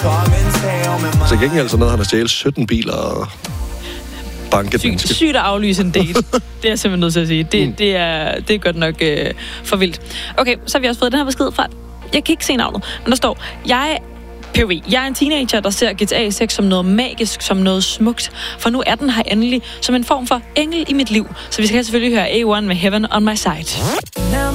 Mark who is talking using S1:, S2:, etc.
S1: Så gengæld så noget, han har stjælet 17 biler og banket mennesker.
S2: Sygt at aflyse en date. Det er jeg simpelthen nødt til at sige. Det er godt nok for vildt. Okay, så har vi også fået den her besked fra... Jeg kan ikke se navnet, men der står... Jeg er en teenager, der ser GTA 6 som noget magisk, som noget smukt. For nu er den her endelig som en form for engel i mit liv. Så vi skal selvfølgelig høre A1 med Heaven on My Side.